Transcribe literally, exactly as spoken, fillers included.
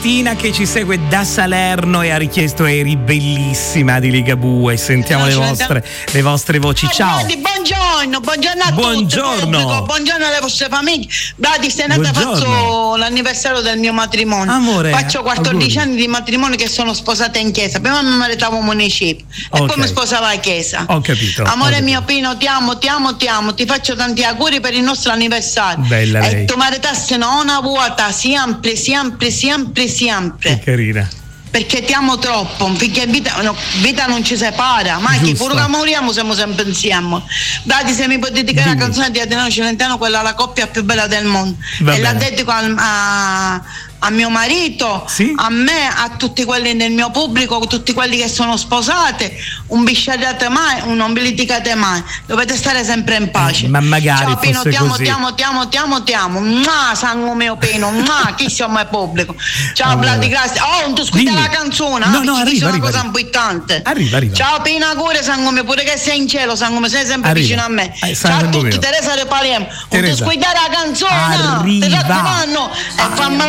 Tina che ci segue da Salerno e ha richiesto Eri bellissima di Ligabue. Sentiamo le vostre, le vostre voci. Ciao. Buongiorno, buongiorno a buongiorno. tutti. Buongiorno alle vostre famiglie. Brati, stanotte faccio l'anniversario del mio matrimonio. Amore, faccio quattordici auguri. anni di matrimonio che sono sposata in chiesa. Prima mi maritavo in municipio Okay. e poi mi sposavo a chiesa. Ho capito. Amore ho capito. mio Pino, ti amo, ti amo, ti amo. Ti faccio tanti auguri per il nostro anniversario. Bella lei. E tu maritassi una vuota sempre, sempre, sempre, sempre. Che carina. Perché ti amo troppo, perché vita, no, vita non ci separa, ma che pure che moriamo siamo sempre insieme. Dati, se mi puoi dedicare la canzone di Adriano Celentano, quella la coppia più bella del mondo. Va e bene. la dedico al, a, a mio marito, sì? a me, a tutti quelli nel mio pubblico, tutti quelli che sono sposate. Un bisciariate mai, un non vi litigate mai, dovete stare sempre in pace. Eh, ma magari ciao Pino, fosse ti amo, così. ti amo, ti amo, ti amo, ti amo. Mua, sangue mio Pino, mua, chi siamo al pubblico. Ciao Allora. Vladi, grazie. Oh, non ti ascolti la canzone? No, no, Dici arriva, una arriva, cosa arriva. importante. Arriva, arriva. Ciao Pino, auguri sangue mio, pure che sei in cielo, sangue mio, sei sempre Arriva. vicino a me. Eh, Ciao a sangue tutti, mio. Teresa De Palermo. Non ti Teresa. ascoltare la canzone. Arriva. Ti raccomando. E fammela